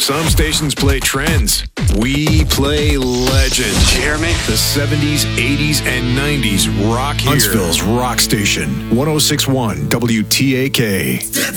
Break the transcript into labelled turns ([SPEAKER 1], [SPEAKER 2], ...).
[SPEAKER 1] Some stations play trends. We play legends.
[SPEAKER 2] Did you hear me?
[SPEAKER 1] The 70s, 80s, and 90s rock here.
[SPEAKER 3] Huntsville's rock station, 106.1 WTAK.